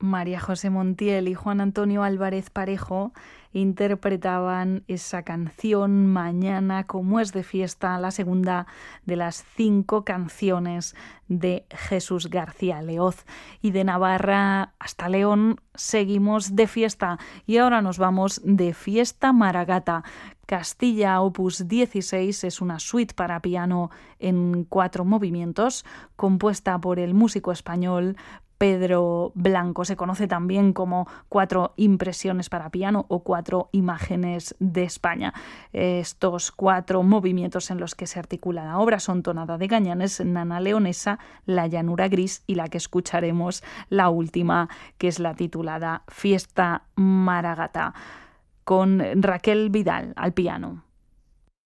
María José Montiel y Juan Antonio Álvarez Parejo interpretaban esa canción Mañana como es de fiesta, la segunda de las 5 canciones de Jesús García Leoz. Y de Navarra hasta León seguimos de fiesta y ahora nos vamos de fiesta Maragata. Castilla Opus 16 es una suite para piano en 4 movimientos compuesta por el músico español Pedro Blanco. Se conoce también como 4 impresiones para piano o 4 imágenes de España. Estos 4 movimientos en los que se articula la obra son Tonada de Gañanes, Nana Leonesa, La llanura gris y la que escucharemos, la última, que es la titulada Fiesta Maragata, con Raquel Vidal al piano.